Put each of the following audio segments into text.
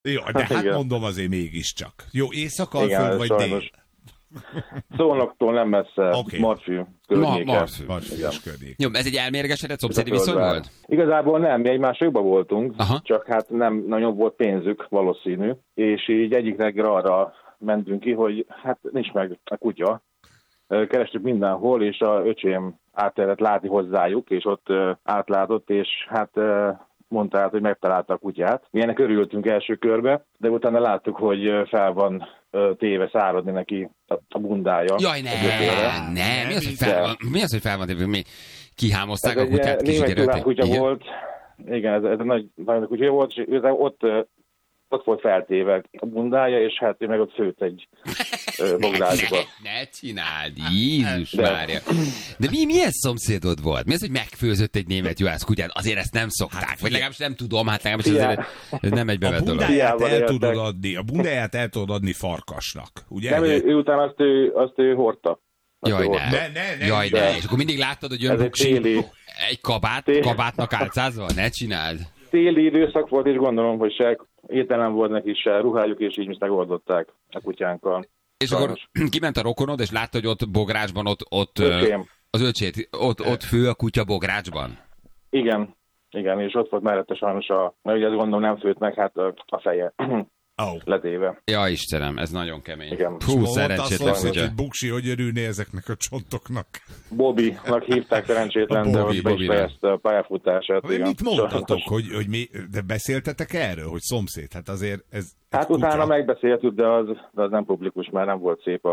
Jó, de hát igen. mondom azért mégiscsak. Jó, Észak-Alföld vagy dél? Szolnoktól nem messze, Oké. Marfű környéke. Marfűs környék. Jó, ez egy elmérgesedett szomszédi viszony volt? Igazából nem, mi egymás jobban voltunk, Aha. csak hát nem nagyon volt pénzük valószínű, és így egyik reggel arra mentünk ki, hogy hát nincs meg a kutya. Kerestük mindenhol, és a öcsém át kellett látni hozzájuk, és ott átlátott, és hát mondta át, hogy megtalálta a kutyát. Mi ennek örültünk első körbe, de utána láttuk, hogy fel van téve, száradni neki a bundája. Jaj, ne. Mi az, hogy fel van téve? Mi kihámozták a kutyát, német kutya volt. Igen, ez nagy kutya volt, és ott volt feltéve a bundája, és hát ő meg ott főtt egy bogdásba. Ne csináld, Jézus Mária. De milyen szomszédod volt? Mi az, hogy megfőzött egy német juhász kutyát? Azért ezt nem szokták. Hát, vagy legalábbis nem tudom, hát legalábbis azért ez nem egy bevett dolog. A bundáját el tudod adni farkasnak, ugye? Nem, ő után azt ő hordta. Jaj, ne. És akkor mindig láttad, hogy jön buksi egy kabátnak álcázva? Ne csináld. Téli időszak volt, és gondolom, hogy se ételem volt neki, se ruhájuk, és így megoldották a kutyánkkal. És akkor kiment a rokonod, és látta, hogy ott Bográcsban, ott az öcsét, ott fő a kutya Bográcsban? Igen, és ott volt mellette sajnos mert ugye azt gondolom nem főtt meg, hát a feje letéve. Ja, Istenem, ez nagyon kemény. Igen. Hú, szerencsétlen kutya. Hogy Buksi, hogy örülné ezeknek a csontoknak? Bobbynak hívták szerencsétlen, de hogy be is fejezte a pályafutását. Mit mondtatok, hogy de beszéltetek erről, hogy szomszéd? Hát azért ez hát utána megbeszéltük, de az nem publikus, mert nem volt szép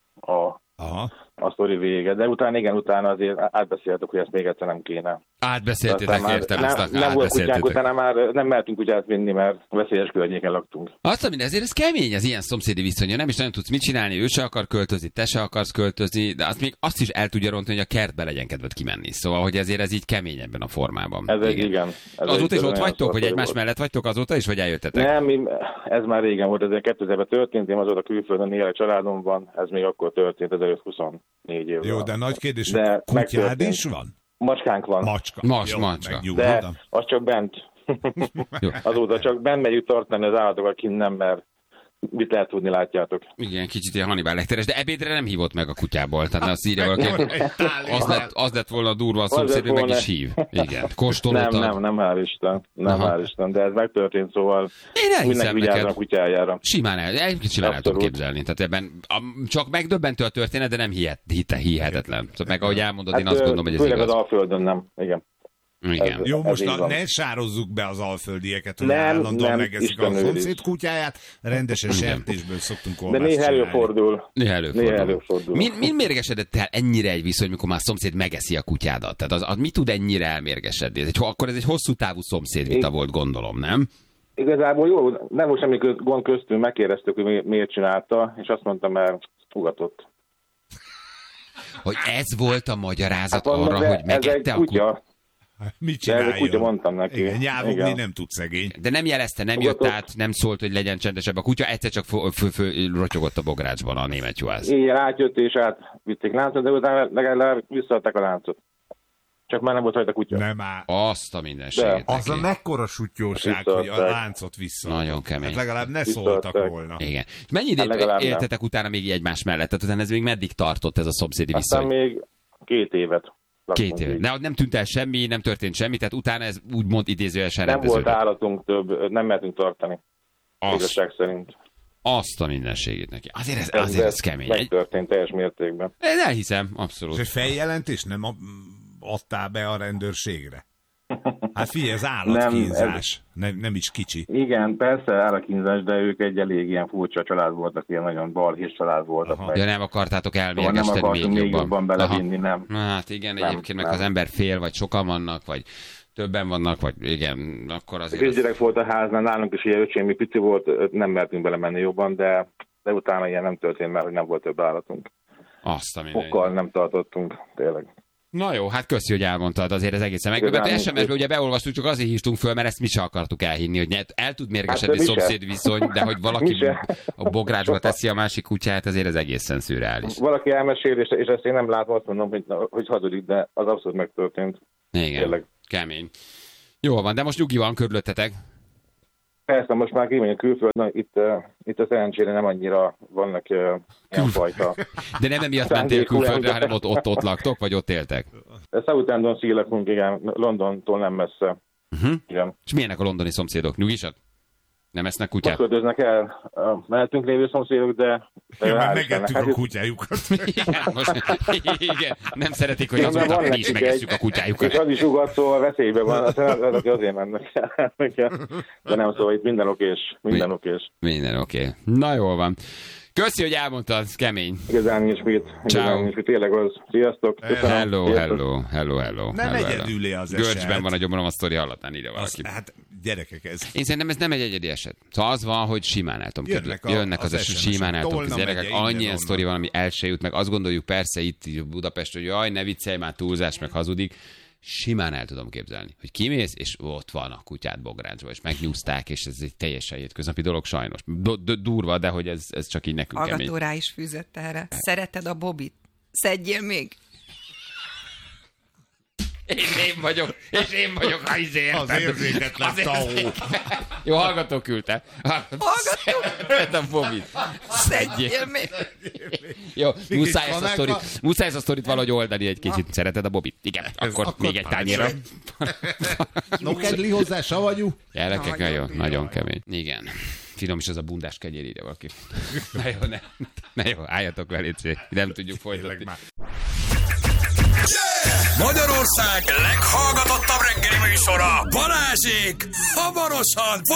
a sztori vége. De utána azért átbeszéltük, hogy ezt még egyszer nem kéne. Átbeszéltétek, értem. Nem volt kutyánk, utána már nem mertünk kutyát vinni, mert veszélyes környéken laktunk. Azt mondom, ezért ez kemény, az ilyen szomszédi viszonya. Nem is nagyon tudsz mit csinálni, ő se akar költözni, te se akarsz költözni, de azt is el tudja rontani, hogy a kertbe legyen kedved kimenni. Szóval, hogy ezért ez így kemény ebben a formában. Igen. Azóta is ott vagytok, vagy egymás mellett vagytok azóta is, vagy eljöttetek? Nem, ez már régen volt, ez 2000-ben történt, én azóta külföldön élek családomban, ez még akkor történt, 2024 évvel. Jó, de nagy kérdés, hogy kutyád is van? Macskánk van. Macska. De az csak bent. Azóta csak bent megyünk tartani az állatokat, kint nem, mert mit lehet tudni, látjátok. Igen, kicsit ilyen Hannibal Lecteres, de ebédre nem hívott meg a kutyából. Tehát azt írja valaki, az lett volna durva a szomszéd, meg is hív. Igen, kóstolóta. Nem, hál' Isten. Hál' Isten, de ez megtörtént, szóval mindenki vigyázzon a kutyájára. Simán el tudom képzelni. Tehát ebben csak megdöbbentő a történet, de nem hihetetlen. Szóval meg ahogy elmondod, én azt gondolom, hogy ez igaz. Főleg az Alföldön nem, igen. Jó, most ne sározzuk be az alföldieket, hogy állandóan megeszik a szomszéd kutyáját, rendesen sertésből szoktunk olvasni. De néha előfordul. Mi mérgesedett el ennyire egy viszony, mikor már szomszéd megeszi a kutyádat? Tehát az mi tud ennyire elmérgesedni? Akkor ez egy hosszú távú szomszédvita volt, gondolom, nem? Igazából jó, nem volt semmi gond köztünk, megkérdeztük, hogy miért csinálta, és azt mondta, mert ugatott. Hogy ez volt a magyarázat arra, hogy megette a kutyát? Mit csináljon? Kutya, mondtam neki. Igen, nyávogni nem tud szegény. De nem jelezte, nem jött át, nem szólt, hogy legyen csendesebb a kutya, egyszer csak rotyogott a Bográcsban a német juhász. Igen, átjött és átvitték láncot, de utána legalább visszaadták a láncot. Csak már nem volt rajta kutya. Nem áll. Azt a mindenséget. Az a mekkora sutyóság, hogy a láncot visszaadták. Nagyon kemény. Hát legalább ne szóltak volna. Igen. Mennyi időt éltetek utána még egymás mellett? Tehát utána ez még meddig tartott ez a szomszédi viszony? Aztán még 2 évet. 2 év. De nem tűnt el semmi, nem történt semmi, tehát utána ez úgymond idézőjelesen rendeződött. Nem volt állatunk több, nem mertünk tartani. Igazság szerint. Azt a mindenségét neki. Azért ez kemény. Megtörtént teljes mértékben. Én elhiszem, abszolút. És feljelentés nem adtál be a rendőrségre? Hát figyelj, ez állatkínzás. Nem is kicsi. Igen, persze állatkínzás, de ők egy elég ilyen furcsa család voltak, ilyen nagyon balhés család voltak. Ja, nem akartátok elmérgesteni még jobban belevinni, nem. Hát igen, egyébként meg az ember fél, vagy sokan vannak, vagy többen vannak, vagy igen, akkor azért... Kisgyerek volt a háznál, nálunk is ilyen öcsém, mi pici volt, nem mertünk belemenni jobban, de utána ilyen nem történt, mert hogy nem volt több állatunk. Azt a mindenit. Fokkal nem tartottunk, tényleg. Na jó, hát köszi, hogy elmondtad, azért ez egészen megdöbbentő. SMS-ből ugye beolvastuk, csak azért hívtunk föl, mert ezt mi se akartuk elhinni, hogy el tud mérgesedni szomszéd viszony, de hogy valaki a Bográcsba teszi a másik kutyát, azért ez egészen szürreális. Valaki elmesél, és ezt én nem látom, azt mondom, hogy hazudik, de az abszolút megtörtént. Igen, tényleg. Kemény. Jó van, de most nyugi van, körülöttetek. Persze, most már kimegyünk külföldön, itt a szerencsére nem annyira vannak ilyen fajta. De nem emiatt mentél külföldre, hanem ott laktok, vagy ott éltek? Southampton lakunk, igen, Londontól nem messze. Igen. És milyenek a londoni szomszédok? Nyugisak? Nem esznek kutyát? Most költöznek el a mellettünk lévő szomszédok, de... Megettük a kutyájukat. Igen, nem szeretik, hogy az utat mi is megesszük a kutyájukat. És az is ugat, szóval veszélyben van, azért mennek el. De nem, szóval itt minden okés. Minden oké. Na jól van. Köszi, hogy elmondtad, kemény. Igazán nincs mit. Tényleg az. Sziasztok. Hello. Nem egyedülé az eset. Görcsben van a gyomorom, a sztori hallatán ide valaki. Hát gyerekek, ez... Én szerintem ez nem egy egyedi eset. Szóval az van, hogy simán el tudom képzelni. Jönnek az eset, simán el tudom képzelni. Gyerekek, annyi ilyen sztori van, ami el se jut, meg azt gondoljuk persze itt Budapesten, hogy jaj, ne viccelj, már túlzás, meg hazudik. Simán el tudom képzelni, hogy kimész, és ott van a kutyát Bográcsban, és megnyúzták, és ez egy teljesen hétköznapi dolog sajnos. Durva, de hogy ez csak így nekünk kemény. Hallgató rá is fűzött erre. Szereted a Bobit? Szedjél még! Én vagyok a izért. Az érzéketlen tahó. Jó, hallgató küldte. Hallgató! Szeretem a Bobit. Szedjél még! Jó, muszáj ezt a sztorit valahogy oldani egy kicsit. Szereted a Bobit? Igen, akkor még egy tányérra. Nokedli hozzá savanyú. Gyerekek, nagyon kemény. Igen. Finom is az a bundás kegyér, írja valaki. Na jó, álljatok le, légy, nem tudjuk folytatni. Magyarország leghallgatottabb reggeli műsora, Balázsék hamarosan